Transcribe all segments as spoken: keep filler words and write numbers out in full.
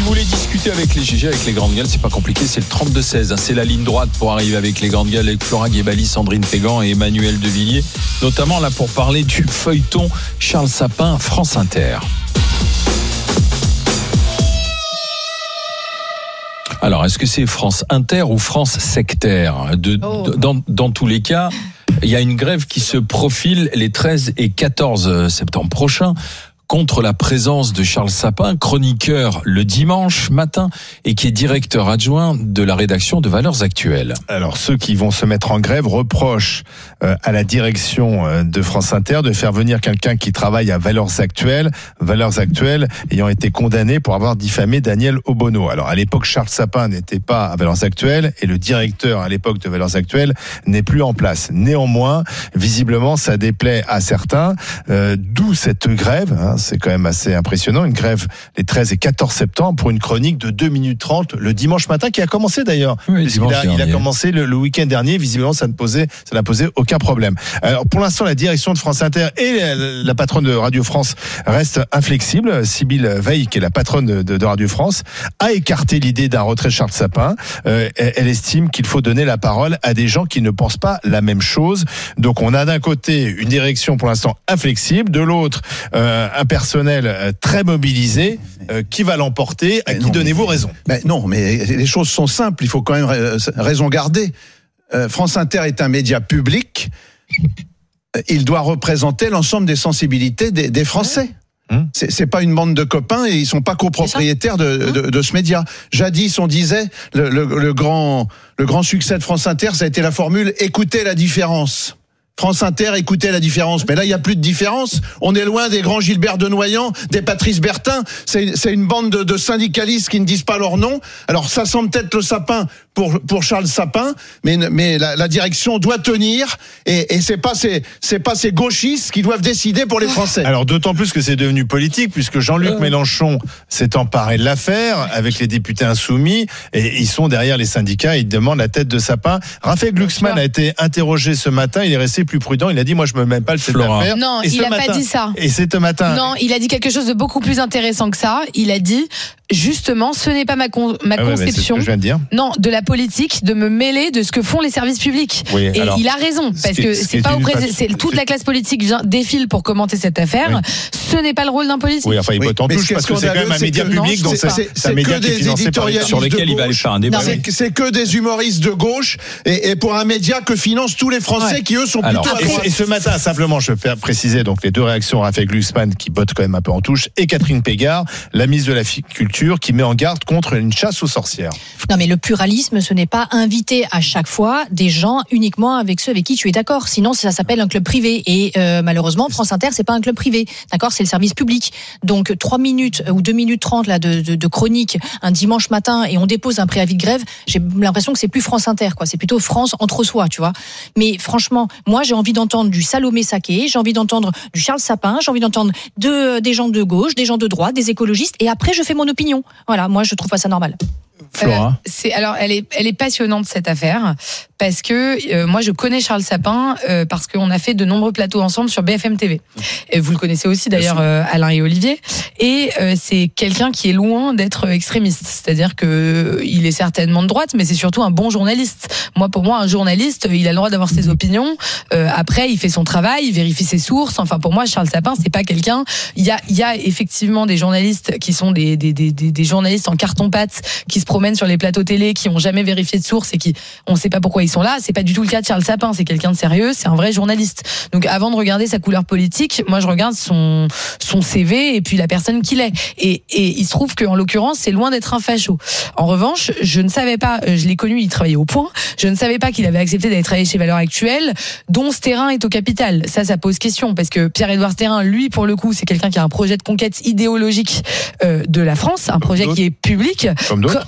vous voulez discuter avec les G G, avec les grandes gueules, c'est pas compliqué, c'est le trente-deux seize. Hein, c'est la ligne droite pour arriver avec les grandes gueules, avec Flora Guébali, Sandrine Pégan et Emmanuel Devilliers. Notamment là pour parler du feuilleton Charles Sapin, France Inter. Alors, est-ce que c'est France Inter ou France Sectaire ? de, oh. de, dans, dans tous les cas, il y a une grève qui se profile les treize et quatorze septembre prochains contre la présence de Charles Sapin, chroniqueur le dimanche matin et qui est directeur adjoint de la rédaction de Valeurs Actuelles. Alors, ceux qui vont se mettre en grève reprochent euh, à la direction euh, de France Inter de faire venir quelqu'un qui travaille à Valeurs Actuelles, Valeurs Actuelles ayant été condamné pour avoir diffamé Daniel Obono. Alors, à l'époque, Charles Sapin n'était pas à Valeurs Actuelles et le directeur à l'époque de Valeurs Actuelles n'est plus en place. Néanmoins, visiblement, ça déplaît à certains, euh, d'où cette grève, hein, c'est quand même assez impressionnant, une grève les treize et quatorze septembre pour une chronique de deux minutes trente le dimanche matin qui a commencé d'ailleurs. Oui, il, a, il a commencé le, le week-end dernier, visiblement ça ne posait, ça n'a posé aucun problème. Alors pour l'instant la direction de France Inter et la, la patronne de Radio France restent inflexibles. Sybille Veil, qui est la patronne de, de, de Radio France, a écarté l'idée d'un retrait de Charles Sapin. Euh, elle, elle estime qu'il faut donner la parole à des gens qui ne pensent pas la même chose. Donc on a d'un côté une direction pour l'instant inflexible, de l'autre euh, un personnel très mobilisé. Euh, qui va l'emporter ? À qui donnez-vous raison ? Mais non, mais les choses sont simples. Il faut quand même raison garder. Euh, France Inter est un média public. Il doit représenter l'ensemble des sensibilités des, des Français. Hum. C'est, c'est pas une bande de copains et ils sont pas copropriétaires de, de, de ce média. Jadis, on disait le, le, le grand le grand succès de France Inter, ça a été la formule écoutez la différence. France Inter, écoutez la différence. Mais là, il n'y a plus de différence. On est loin des grands Gilbert Denoyan, des Patrice Bertin. C'est, c'est une bande de, de syndicalistes qui ne disent pas leur nom. Alors, ça sent peut-être le sapin pour, pour Charles Sapin, mais, mais la, la direction doit tenir. Et, et c'est pas ces, c'est pas ces gauchistes qui doivent décider pour les Français. Alors, d'autant plus que c'est devenu politique, puisque Jean-Luc euh... Mélenchon s'est emparé de l'affaire avec les députés insoumis. Et ils sont derrière les syndicats. Ils demandent la tête de Sapin. Raphaël Glucksmann a été interrogé ce matin. Il est resté plus prudent. Il a dit, moi, je me mets pas le fait d'affaire. Non, et il n'a matin, pas dit ça. Et c'est ce matin. Non, il a dit quelque chose de beaucoup plus intéressant que ça. Il a dit, justement, ce n'est pas ma, con- ma ah ouais, conception. C'est ce que je viens de dire. Non, de la politique, de me mêler de ce que font les services publics. Oui, et alors, il a raison, parce que c'est pas au président, c'est toute la classe politique vient défile pour commenter cette affaire. Oui. Ce n'est pas le rôle d'un policier. Oui, enfin, il peut en touche parce que c'est quand même un média public, donc c'est un média qui est financé par sur lequel il va aller faire un débat. C'est que des humoristes de gauche et pour un média que financent tous les Français qui eux sont plutôt à droite. Et ce matin, simplement, je vais préciser donc les deux réactions, Raphaël Glucksmann qui botte quand même un peu en touche et Catherine Pégard, la ministre de la Culture, qui met en garde contre une chasse aux sorcières. Non, mais le pluralisme, ce n'est pas inviter à chaque fois des gens uniquement avec ceux avec qui tu es d'accord. Sinon, ça s'appelle un club privé. Et euh, malheureusement, France Inter, c'est pas un club privé. D'accord, c'est le service public. Donc trois minutes ou deux minutes trente là de, de, de chronique un dimanche matin et on dépose un préavis de grève. J'ai l'impression que c'est plus France Inter, quoi. C'est plutôt France entre soi, tu vois. Mais franchement, moi, j'ai envie d'entendre du Salomé Saké, j'ai envie d'entendre du Charles Sapin, j'ai envie d'entendre de, des gens de gauche, des gens de droite, des écologistes, et après je fais mon opinion. Voilà, moi je trouve pas ça normal. Flora. Euh, c'est, alors, elle est, elle est passionnante cette affaire parce que euh, moi je connais Charles Sapin euh, parce qu'on a fait de nombreux plateaux ensemble sur B F M T V. Et vous le connaissez aussi d'ailleurs, euh, Alain et Olivier. Et euh, c'est quelqu'un qui est loin d'être extrémiste, c'est-à-dire que euh, il est certainement de droite, mais c'est surtout un bon journaliste. Moi, pour moi, un journaliste, il a le droit d'avoir ses opinions. Euh, après, il fait son travail, il vérifie ses sources. Enfin, pour moi, Charles Sapin, c'est pas quelqu'un. Il y a, il y a effectivement des journalistes qui sont des, des, des, des, des journalistes en carton-pâte qui se promènent sur les plateaux télé, qui ont jamais vérifié de source et qui, on sait pas pourquoi ils sont là. C'est pas du tout le cas de Charles Sapin. C'est quelqu'un de sérieux, c'est un vrai journaliste. Donc, avant de regarder sa couleur politique, moi, je regarde son, son C V et puis la personne qu'il est. Et, et il se trouve qu'en l'occurrence, c'est loin d'être un facho. En revanche, je ne savais pas, je l'ai connu, il travaillait au Point. Je ne savais pas qu'il avait accepté d'aller travailler chez Valeurs Actuelles, dont Sterrin est au capital. Ça, ça pose question parce que Pierre-Édouard Sterrin, lui, pour le coup, c'est quelqu'un qui a un projet de conquête idéologique euh, de la France, un projet qui est public. Comme d'autres.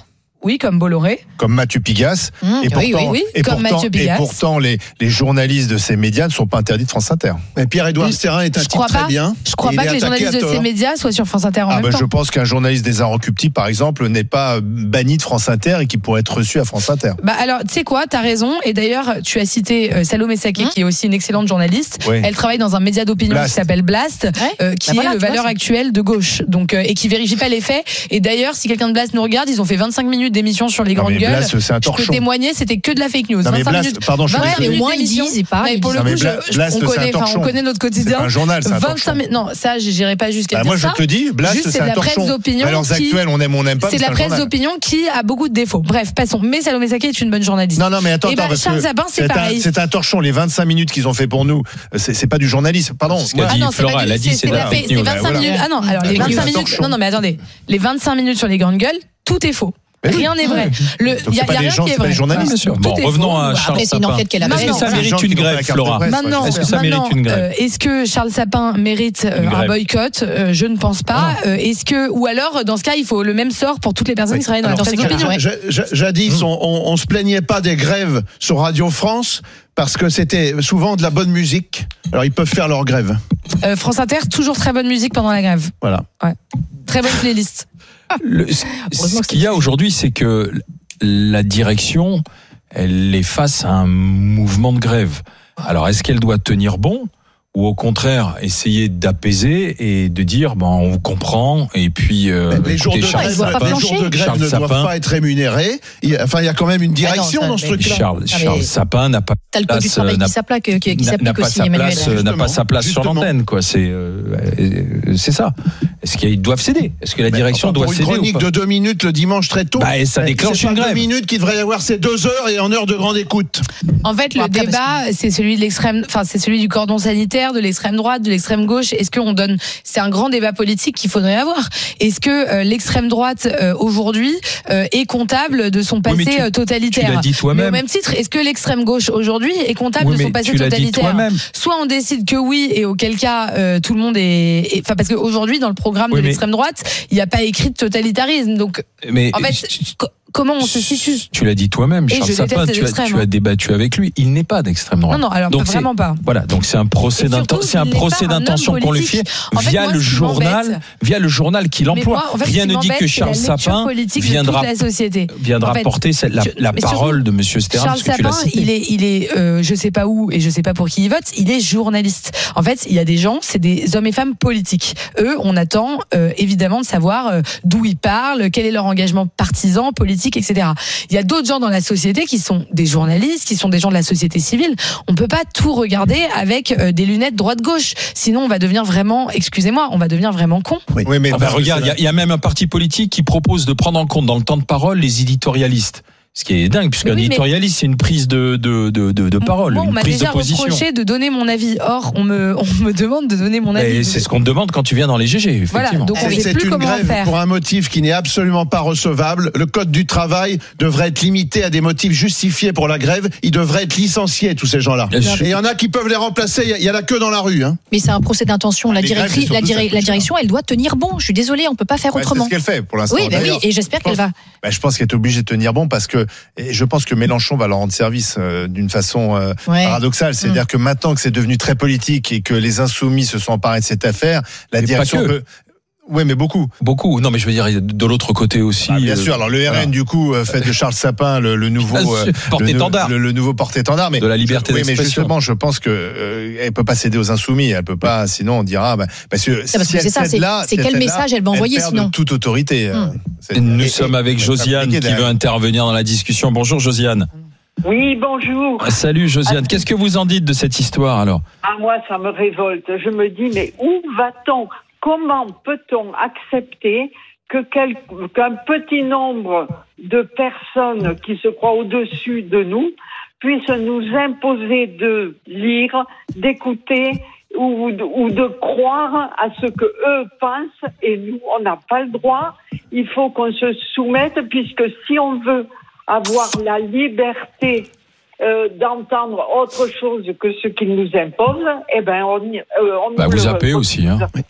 oui, comme Bolloré. Comme Mathieu Pigasse. Mmh, et oui, pourtant, oui, oui, et comme pourtant, Mathieu et Pigasse. pourtant les, les journalistes de ces médias ne sont pas interdits de France Inter. Mais Pierre-Édouard Stérin est un Je type crois très pas. bien. Je crois Il pas est que les attaqué journalistes à de ces tort. médias soient sur France Inter en Ah même bah, temps. je pense qu'un journaliste des Inrecuptibles, par exemple, n'est pas banni de France Inter et qui pourrait être reçu à France Inter. Bah alors, tu sais quoi, t'as raison. Et d'ailleurs, tu as cité euh, Salomé Saké, Mmh. qui est aussi une excellente journaliste. Oui. Elle travaille dans un média d'opinion Blast. qui s'appelle Blast, Ouais. euh, qui Bah voilà, est le tu vois, valeur c'est- actuelle de gauche. Donc, euh, et qui vérifie pas les faits. Et d'ailleurs, si quelqu'un de Blast nous regarde, ils ont fait vingt-cinq minutes d'émission sur les Non, grandes mais gueules. Blast, c'est un Je peux torchon. témoigner, c'était que de la fake news. Non, mais vingt-cinq Blast, minutes. pardon, je suis vingt-cinq désolé. au moins, minutes ils d'émission. disent et pas, Ouais, ils pour le Non, coup, mais je- Bla- je- Blast, on c'est un connaît, enfin, torchon. on connaît notre C'est quotidien. pas un journal, c'est un vingt-cinq torchon. minutes. Non, ça, j'irai pas jusqu'à Bah, dire moi, je ça. te le dis, Blast, Juste, c'est c'est de un la presse torchon. d'opinion Valeurs qui- actuelles, on aime, on n'aime pas, C'est mais de la un presse journal. d'opinion qui a beaucoup de défauts. Bref, passons. Mais Salomé Saké est une bonne journaliste. Non, non, mais attends, Eh attends, ben, parce Charles que Sapin, c'est c'est un, pareil. c'est un torchon. Les vingt-cinq minutes qu'ils ont fait pour nous, c'est, c'est pas du journalisme. Pardon. C'est ce qu'a Moi, dit Ah non, c'est Flora, pas du- elle a dit c'est- c'est c'est de la la fait- fake c'est news. vingt-cinq voilà. minutes. Ah non, alors les Fake news, vingt-cinq un minutes. torchon. Non, non, mais attendez. Les vingt-cinq minutes sur les grandes gueules, tout est faux. Rien n'est vrai. Le, Donc, y c'est a, pas y a des rien gens, qui est c'est pas vrai. des journalistes. Bien sûr. Tout Bon, est revenons faux. à Après, Charles c'est une Sapin. enquête qu'elle a Non, faite. Est-ce que ça non, mérite gens qui une n'ont pas la grève, carte de Flora presse, Maintenant, ouais. Est-ce que ça maintenant, mérite une grève euh, est-ce que Charles Sapin mérite euh, Une un grève. boycott Euh, Je ne pense pas. Euh, est-ce que, ou alors, dans ce cas, il faut le même sort pour toutes les personnes Oui. qui travaillent dans Alors, la presse c'est clair. d'opinion. Ouais. Ja- ja- Jadis, on, on, on se plaignait pas des grèves sur Radio France parce que c'était souvent de la bonne musique. Alors ils peuvent faire leur grève. Euh, France Inter, toujours très bonne musique pendant la grève. Voilà. Très bonne playlist. Le- ce Heureusement ce que qu'il y a aujourd'hui, c'est que la direction, elle est face à un mouvement de grève. Alors, est-ce qu'elle doit tenir bon ou au contraire essayer d'apaiser et de dire bon, on vous comprend et puis euh, Mais les jours de écoutez, Charles grève, doivent pas Sapin, les jours de plancher. grève Charles ne doivent Sapin. pas être rémunérés. Il y a- Enfin, il y a quand même une direction ça, dans ce mais- truc-là. Charles, Ah, mais- Charles Sapin n'a pas T'as le code du place, travail n'a- qui s'applique, qui, qui n'a- s'applique n'a pas aussi, sa Emmanuel. place, euh, n'a pas sa place sur Justement. l'antenne, quoi. C'est euh, euh, c'est ça. Est-ce qu'ils doivent céder Est-ce que la Mais direction enfin, doit pour une céder ou chronique pas de deux minutes le dimanche très tôt. Bah, et ça déclenche c'est une pas grève. Deux minutes qu'il devrait y avoir, c'est deux heures et en heure de grande écoute. En fait, Bon, le après, débat, c'est celui de l'extrême, enfin, c'est celui du cordon sanitaire, de l'extrême droite, de l'extrême gauche. Est-ce qu'on donne, c'est un grand débat politique qu'il faudrait avoir. Est-ce que euh, l'extrême droite euh, aujourd'hui euh, est comptable de son passé Oui, mais tu- euh, totalitaire? Tu l'as dit Mais au toi-même. même titre, est-ce que l'extrême gauche aujourd'hui est comptable Oui, de son mais passé tu l'as dit totalitaire? toi-même. Soit on décide que oui, et auquel cas euh, tout le monde est, est- enfin parce qu'aujourd'hui dans le programme Oui, de mais- l'extrême droite, il n'y a pas écrit de totalitarisme. Donc Mais en fait, co- comment on se situe? tu l'as dit toi-même, Et Charles je déteste Sapin, les tu as, extrêmes, tu as hein. débattu avec lui. Il n'est pas d'extrême droite. Non, non, alors Donc, c'est- vraiment pas. Voilà, donc c'est un procès Et surtout, d'intention, c'est un il n'est procès pas un homme d'intention qu'on lui politique. fait En fait, via moi, le ce qui journal, m'embête- via le journal qu'il Mais emploie. moi, en fait, ce Rien qui ne dit m'embête, que c'est la Charles lecture Sapin politique de viendra toute la société. viendra En fait, porter cette- la, je- la mais surtout, parole de Monsieur Sterrin, Charles parce que tu l'as Sapin, cité. il est, il est, euh, je sais pas où et je sais pas pour qui il vote. Il est journaliste. En fait, il y a des gens, c'est des hommes et femmes politiques. Eux, on attend euh, évidemment de savoir euh, d'où ils parlent, quel est leur engagement partisan, politique, et cetera. Il y a d'autres gens dans la société qui sont des journalistes, qui sont des gens de la société civile. On peut pas tout regarder avec euh, des lunettes droite-gauche. Sinon, on va devenir vraiment, excusez-moi, on va devenir vraiment con. Oui, mais Ah bah, parce que regarde, il c'est y, a- il y a même un parti politique qui propose de prendre en compte dans le temps de parole les éditorialistes. Ce qui est dingue, puisqu'un Oui, mais- éditorialiste, c'est une prise de, de, de, de, de parole, Moi, on une m'a prise de déjà position. reproché de donner mon avis. Or, on me, on me demande de donner mon avis. Et c'est ce qu'on te demande quand tu viens dans les G G, Voilà, effectivement. donc on C'est sait c'est plus une comment grève faire. pour un motif qui n'est absolument pas recevable. Le code du travail devrait être limité à des motifs justifiés pour la grève. Ils devraient être licenciés, tous ces gens-là. Bien sûr. Et il y en a qui peuvent les remplacer. Il y a- il y a la queue dans la rue. Hein. Mais c'est un procès d'intention. La, Les grèves, directrice, c'est la, surtout direc- ça, la c'est direction, elle doit tenir bon. Je suis désolée, on peut pas faire Ouais, c'est autrement. ce qu'elle fait pour l'instant. Oui, bah oui, D'ailleurs, et j'espère je qu'elle pense- va. bah, je pense qu'elle est obligée de tenir bon parce que et je pense que Mélenchon va leur rendre service euh, d'une façon euh, Ouais. paradoxale. C'est-à-dire Mm. que maintenant que c'est devenu très politique et que les insoumis se sont emparés de cette affaire, la Mais pas direction que. peut. Oui, mais beaucoup. Beaucoup. Non, mais je veux dire, de l'autre côté aussi. Ah, bien euh, sûr. Alors le R N voilà. du coup euh, fait de Charles Sapin le, le nouveau Bien sûr, euh, porte-étendard. le, le, le nouveau porte-étendard, mais De la liberté je, oui, mais d'expression. justement, je pense que euh, elle peut pas céder aux insoumis. Elle peut pas. Sinon, on dira bah, parce que Ça, parce si que elle c'est ça, cède c'est- là, c'est si elle quel cède message là, elle va envoyer, perd sinon de toute autorité. euh, Mm. c'est- Nous et- sommes et- avec elle va Josiane appliquer qui derrière. veut intervenir dans la discussion. Bonjour Josiane. Oui, bonjour. Salut Josiane. Qu'est-ce que vous en dites de cette histoire alors? À moi, ça me révolte. Je me dis, mais où va-t-on? Comment peut-on accepter que quel- qu'un petit nombre de personnes qui se croient au-dessus de nous puissent nous imposer de lire, d'écouter ou, ou de croire à ce que eux pensent et nous, on n'a pas le droit. Il faut qu'on se soumette puisque si on veut avoir la liberté euh, d'entendre autre chose que ce qu'ils nous imposent, eh ben on, y- euh, on Bah, nous vous le zappez refuse. aussi, hein. Vous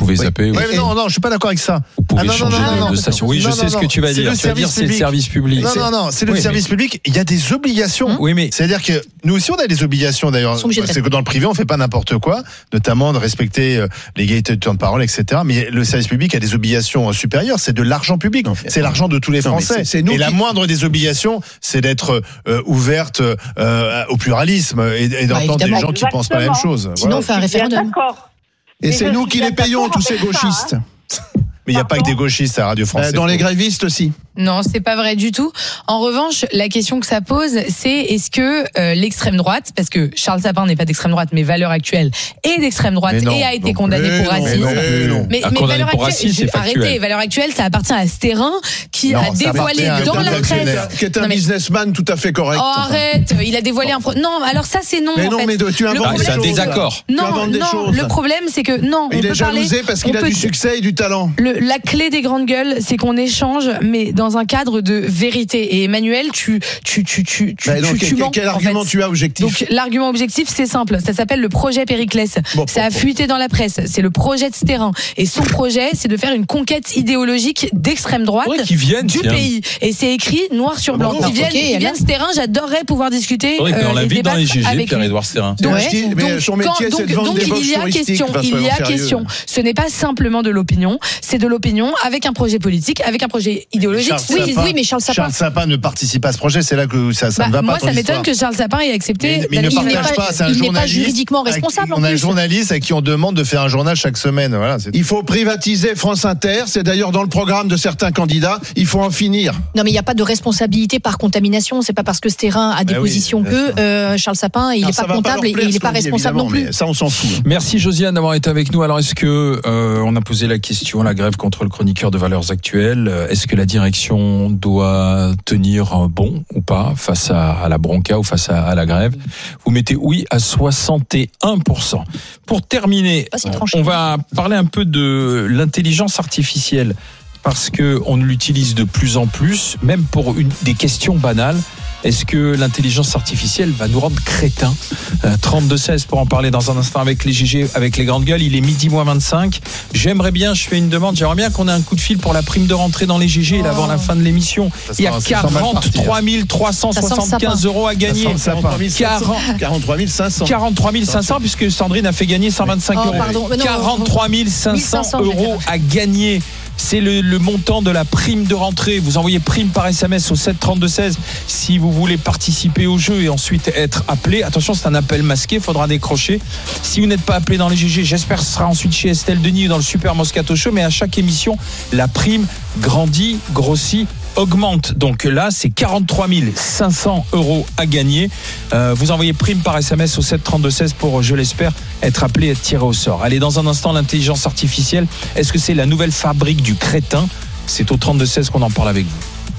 pouvez zapper. Oui, oui. mais non, non, je suis pas d'accord avec ça. Vous pouvez Ah, non, changer non, non, de, non, de station. Oui, je non, sais non, ce que tu vas c'est dire. le Tu vas dire c'est le service public. Non, non, non, c'est le Oui, service mais- public. Il y a des obligations. Oui, mais C'est-à-dire que nous aussi, on a des obligations d'ailleurs. Ils sont obligés de C'est que dans le privé, on fait pas n'importe quoi, notamment de respecter euh, l'égalité de temps de parole, et cetera. Mais le service public a des obligations euh, supérieures. C'est de l'argent public. Non, C'est l'argent de tous les non, mais Français. c'est- c'est nous et la qui- moindre des obligations, c'est d'être euh, ouverte euh, au pluralisme et, et d'entendre des évidemment. gens qui pensent pas la même chose. Sinon, on Voilà. fait un Je suis bien référendum. d'accord. Et Mais c'est je nous suis qui bien les payons, d'accord tous ces avec ça, gauchistes. Mais il n'y a pas que des gauchistes à Radio France. Euh, Dans les grévistes aussi. Non, c'est pas vrai du tout. En revanche, la question que ça pose, c'est est-ce que euh, l'extrême droite, parce que Charles Sapin n'est pas d'extrême droite, mais Valeurs Actuelles est d'extrême droite Mais non, et a été non. condamné Mais pour non, racisme. mais non, mais non. Mais, Ah, mais condamné Valeurs pour Actuelles, racisme, c'est arrêtez, factuel. Valeurs Actuelles, ça appartient à Sterrin qui Non, a ça dévoilé appartient à dans un la réactionnaire. presse. Qui est un Non, mais- businessman tout à fait correct. Oh, enfin. arrête, il a dévoilé un pro... Non, alors ça c'est non Mais en non, fait. mais de- tu Le inventes Ah, des c'est un choses, là. désaccord. Tu Non, inventes des non, choses. le problème c'est que non, on Il peut est parler jalousé parce on qu'il a peut- du succès et du talent. Le, la clé des grandes gueules, c'est qu'on échange, mais dans un cadre de vérité. Et Emmanuel, tu, tu, tu, tu, tu, Bah non, tu, quel, tu quel- mens, quel en argument fait. tu as objectif? Donc l'argument objectif, c'est simple. Ça s'appelle le projet Périclès. Bon, ça a bon, bon. fuité dans la presse. C'est le projet de Sterrin. Et son projet, c'est de faire une conquête idéologique d'extrême droite Faudrait qu'ils viennent, du tiens. pays. Et c'est écrit noir sur blanc. bon, Ils viennent, ok, ils alors. viennent Sterrin. J'adorerais pouvoir discuter. Faudrait qu'on euh, l'invite et dans les débattre G G, avec lui. Pierre-Édouard Sterrin. Donc, Ouais, mais donc, son quand- métier, c'est donc- de vendre donc des box il y a touristiques. question, Enfin, il y soyons a sérieux. question. Ce n'est pas simplement de l'opinion, c'est de l'opinion avec un projet politique, avec un projet idéologique. Charles Oui, Sapin- oui, mais Charles Sapin. Charles Sapin ne participe pas à ce projet. C'est là que ça, ça Bah, ne va moi, pas. ton ça m'étonne histoire. que Charles Sapin ait accepté. Mais, mais il ne d'aller il n'est partage pas- pas, c'est un il n'est pas journaliste. juridiquement à qui- responsable, en On a un plus. journaliste à qui on demande de faire un journal chaque semaine. Voilà, c'est- Il faut privatiser France Inter. C'est d'ailleurs dans le programme de certains candidats. Il faut en finir. Non, mais il n'y a pas de responsabilité par contamination. C'est pas parce que Sterrin a des Ah oui, positions bien que sûr. euh, Charles Sapin, il Alors, n'est ça pas va comptable leur et plaire, il n'est ce pas qu'on dit, responsable non évidemment, plus. mais ça, on s'en fout. Merci Josiane d'avoir été avec nous. Alors est-ce que euh, on a posé la question, la grève contre le chroniqueur de Valeurs Actuelles, euh, est-ce que la direction doit tenir euh, bon ou pas face à, à la bronca ou face à, à la grève? Vous mettez oui à soixante et un pour cent. Pour terminer, Pas si tranché. on va parler un peu de l'intelligence artificielle parce que on l'utilise de plus en plus, même pour une, des questions banales. Est-ce que l'intelligence artificielle va nous rendre crétins? euh, trente-deux seize pour en parler dans un instant avec les G G, avec les grandes gueules. Il est midi moins vingt-cinq. J'aimerais bien, je fais une demande, j'aimerais bien qu'on ait un coup de fil pour la prime de rentrée dans les G G là, avant la fin de l'émission. Ça Il y a sent- ça sent mal quarante-trois mille trois cent soixante-quinze euros à gagner. Ça sent le sapin. quarante-trois mille cinq cents. quarante-trois mille cinq cents puisque Sandrine a fait gagner cent vingt-cinq Oh, euros. pardon. Mais non, quarante-trois mille cinq cents mille cinq cents, j'ai euros à gagner. C'est le, le montant de la prime de rentrée. Vous envoyez prime par S M S au sept trente-deux seize si vous voulez participer au jeu et ensuite être appelé. Attention, c'est un appel masqué, il faudra décrocher. Si vous n'êtes pas appelé dans les G G, j'espère que ce sera ensuite chez Estelle Denis ou dans le Super Moscato Show. Mais à chaque émission, la prime grandit, grossit, augmente. Donc là, c'est quarante-trois mille cinq cents euros à gagner. Euh, vous envoyez prime par S M S au sept trente-deux seize pour, je l'espère, être appelé et être tiré au sort. Allez, dans un instant, l'intelligence artificielle. Est-ce que c'est la nouvelle fabrique du crétin? C'est au trente-deux seize qu'on en parle avec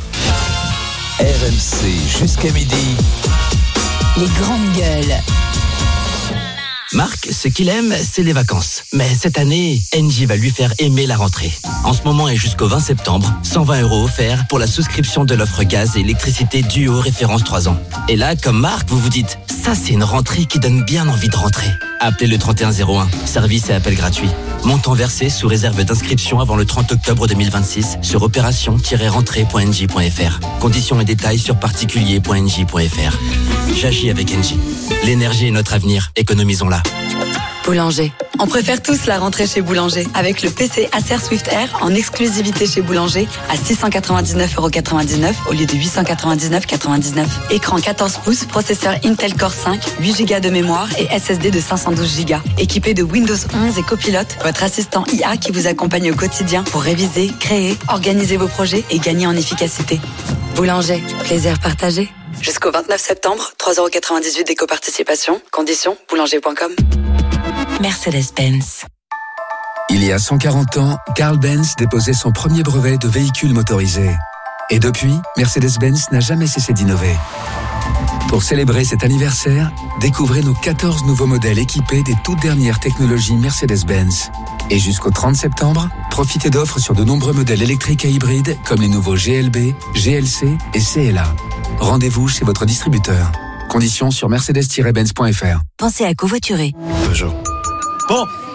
vous. R M C jusqu'à midi. Les grandes gueules. Marc, ce qu'il aime, c'est les vacances. Mais cette année, Engie va lui faire aimer la rentrée. En ce moment et jusqu'au vingt septembre, cent vingt euros offerts pour la souscription de l'offre gaz et électricité Duo référence trois ans. Et là, comme Marc, vous vous dites, ça c'est une rentrée qui donne bien envie de rentrer. Appelez le trente et un zéro un, service et appel gratuit. Montant versé sous réserve d'inscription avant le trente octobre deux mille vingt-six sur opération tiret rentrée point engie point f r. Conditions et détails sur particulier point engie point f r. J'agis avec Engie. L'énergie est notre avenir, économisons-la. Boulanger. On préfère tous la rentrée chez Boulanger. Avec le P C Acer Swift Air en exclusivité chez Boulanger à six cent quatre-vingt-dix-neuf euros quatre-vingt-dix-neuf au lieu de huit cent quatre-vingt-dix-neuf euros quatre-vingt-dix-neuf. Écran quatorze pouces, processeur Intel Core cinq, huit giga de mémoire et S S D de cinq cent douze giga. Équipé de Windows onze et Copilot, votre assistant I A qui vous accompagne au quotidien pour réviser, créer, organiser vos projets et gagner en efficacité. Boulanger, plaisir partagé. Jusqu'au vingt-neuf septembre, trois euros quatre-vingt-dix-huit d'éco-participation. Conditions, boulanger point com. Mercedes-Benz. Il y a cent quarante ans, Carl Benz déposait son premier brevet de véhicule motorisé. Et depuis, Mercedes-Benz n'a jamais cessé d'innover. Pour célébrer cet anniversaire, découvrez nos quatorze nouveaux modèles équipés des toutes dernières technologies Mercedes-Benz. Et jusqu'au trente septembre, profitez d'offres sur de nombreux modèles électriques et hybrides comme les nouveaux G L B, G L C et C L A. Rendez-vous chez votre distributeur. Conditions sur mercedes tiret benz point f r. Pensez à covoiturer. Peugeot. Bon,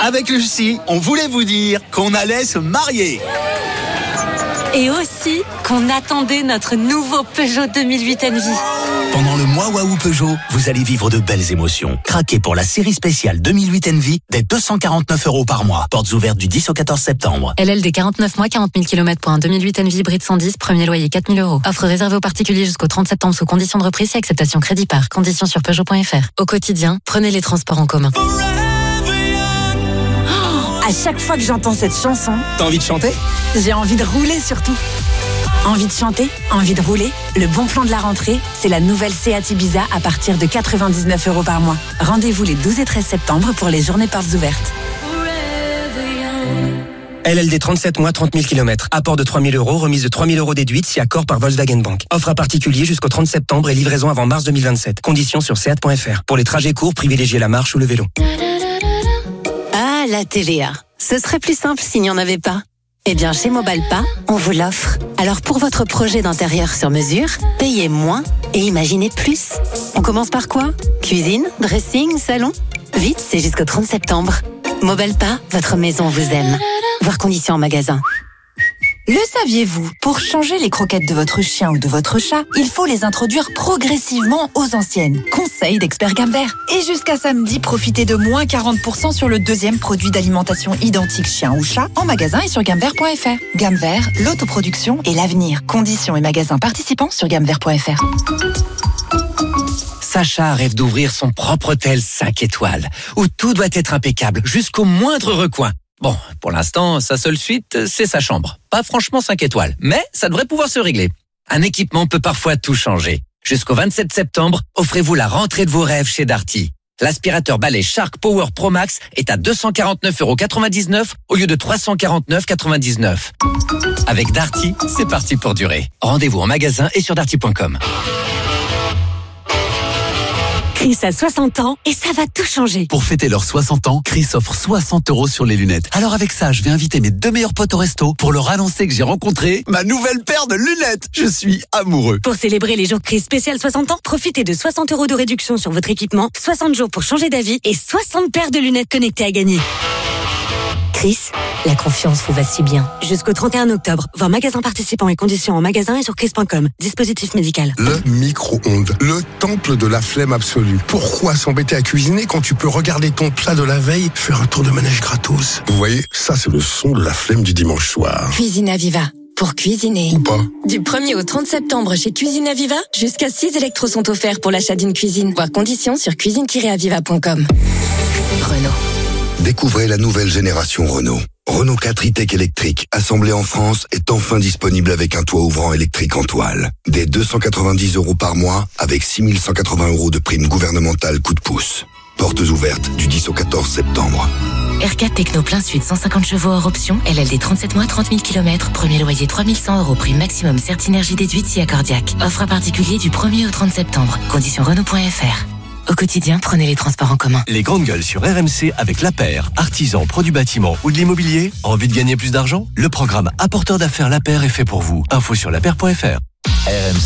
Avec Lucie, on voulait vous dire qu'on allait se marier. Et aussi qu'on attendait notre nouveau Peugeot deux mille huit Envy. Pendant le mois Waouh Peugeot, vous allez vivre de belles émotions. Craquez pour la série spéciale deux mille huit Envy dès deux cent quarante-neuf euros par mois. Portes ouvertes du dix au quatorze septembre. L L D quarante-neuf mois, quarante mille kilomètres pour un deux mille huit Envy hybride cent dix, premier loyer quatre mille euros. Offre réservée aux particuliers jusqu'au trente septembre sous conditions de reprise et acceptation crédit par. Conditions sur Peugeot point F R. Au quotidien, prenez les transports en commun. À chaque fois que j'entends cette chanson, T'as envie de chanter ? j'ai envie de rouler surtout. Envie de chanter, envie de rouler. Le bon plan de la rentrée, c'est la nouvelle Seat Ibiza à partir de quatre-vingt-dix-neuf euros par mois. Rendez-vous les douze et treize septembre pour les journées portes ouvertes. L L D trente-sept mois, trente mille kilomètres. Apport de trois mille euros, remise de trois mille euros déduite si accord par Volkswagen Bank. Offre à particulier jusqu'au trente septembre et livraison avant mars deux mille vingt-sept. Conditions sur seat point F R. Pour les trajets courts, privilégiez la marche ou le vélo. Ah, la T V A. Ce serait plus simple s'il n'y en avait pas. Eh bien, chez Mobalpa, on vous l'offre. Alors, pour votre projet d'intérieur sur mesure, payez moins et imaginez plus. On commence par quoi ? Cuisine, dressing, salon ? Vite, c'est jusqu'au trente septembre. Mobalpa, votre maison vous aime. Voir conditions en magasin. Le saviez-vous ? Pour changer les croquettes de votre chien ou de votre chat, il faut les introduire progressivement aux anciennes. Conseil d'expert Gamme Vert. Et jusqu'à samedi, profitez de moins quarante pour cent sur le deuxième produit d'alimentation identique chien ou chat en magasin et sur gamme vert point F R. Gamme Vert, l'autoproduction et l'avenir. Conditions et magasins participants sur gamme vert point F R. Sacha rêve d'ouvrir son propre hôtel cinq étoiles, où tout doit être impeccable, jusqu'au moindre recoin. Bon, pour l'instant, sa seule suite, c'est sa chambre. Pas franchement cinq étoiles, mais ça devrait pouvoir se régler. Un équipement peut parfois tout changer. Jusqu'au vingt-sept septembre, offrez-vous la rentrée de vos rêves chez Darty. L'aspirateur balai Shark Power Pro Max est à deux cent quarante-neuf euros quatre-vingt-dix-neuf au lieu de trois cent quarante-neuf euros quatre-vingt-dix-neuf. Avec Darty, c'est parti pour durer. Rendez-vous en magasin et sur darty point com. Chris a soixante ans et ça va tout changer. Pour fêter leurs soixante ans, Chris offre soixante euros sur les lunettes. Alors avec ça, je vais inviter mes deux meilleurs potes au resto pour leur annoncer que j'ai rencontré ma nouvelle paire de lunettes. Je suis amoureux. Pour célébrer les jours Chris spécial soixante ans, profitez de soixante euros de réduction sur votre équipement, soixante jours pour changer d'avis et soixante paires de lunettes connectées à gagner. Chris, la confiance vous va si bien. Jusqu'au trente et un octobre, voir magasin participants et conditions en magasin et sur chris point com. Dispositif médical. Le micro-ondes, le temple de la flemme absolue. Pourquoi s'embêter à cuisiner quand tu peux regarder ton plat de la veille, faire un tour de manège gratos ? Vous voyez, ça c'est le son de la flemme du dimanche soir. Cuisine Aviva. Pour cuisiner. Ou pas. Du premier au trente septembre chez Cuisine Aviva, jusqu'à six électros sont offerts pour l'achat d'une cuisine. Voir conditions sur cuisine tiret aviva point com. Renault. Découvrez la nouvelle génération Renault. Renault quatre e-Tech électrique, assemblé en France, est enfin disponible avec un toit ouvrant électrique en toile. Dès deux cent quatre-vingt-dix euros par mois, avec six mille cent quatre-vingts euros de prime gouvernementale coup de pouce. Portes ouvertes du dix au quatorze septembre. R quatre Techno plein sud, cent cinquante chevaux hors option, L L D trente-sept mois, trente mille kilomètres, premier loyer trois mille cent euros, prime maximum Certinergie déduite si accordiaque. Offre à particulier du premier au trente septembre. Conditions Renault point F R. Au quotidien, prenez les transports en commun. Les grandes gueules sur R M C avec l'A P R, artisan, produits bâtiment ou de l'immobilier. Envie de gagner plus d'argent ? Le programme Apporteur d'affaires l'A P R est fait pour vous. Info sur la paire point F R. R M C.